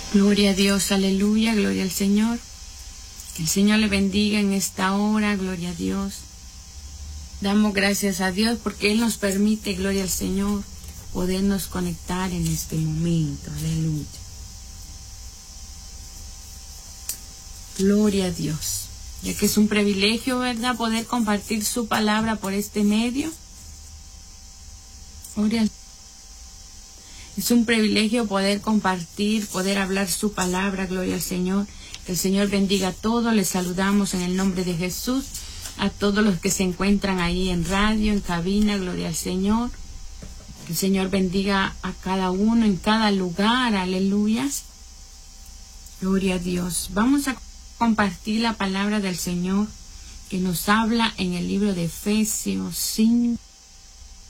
Gloria a Dios, aleluya, gloria al Señor. Que el Señor le bendiga en esta hora, gloria a Dios. Damos gracias a Dios porque Él nos permite, gloria al Señor, podernos conectar en este momento, aleluya. Gloria a Dios, ya que es un privilegio, ¿verdad?, poder compartir su palabra por este medio. Gloria al Señor. Es un privilegio poder compartir, poder hablar su palabra, gloria al Señor. Que el Señor bendiga a todos, les saludamos en el nombre de Jesús, a todos los que se encuentran ahí en radio, en cabina, gloria al Señor. Que el Señor bendiga a cada uno en cada lugar, aleluya. Gloria a Dios. Vamos a compartir la palabra del Señor que nos habla en el libro de Efesios 5.